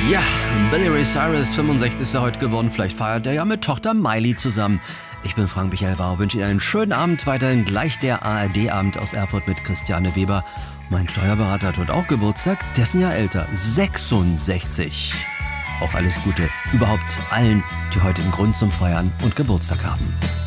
Ja, Billy Ray Cyrus, 65 ist er heute geworden. Vielleicht feiert er ja mit Tochter Miley zusammen. Ich bin Frank Michael Bauer, wünsche Ihnen einen schönen Abend. Weiterhin gleich der ARD-Abend aus Erfurt mit Christiane Weber. Mein Steuerberater hat heute auch Geburtstag, dessen Jahr älter, 66. Auch alles Gute überhaupt allen, die heute einen Grund zum Feiern und Geburtstag haben.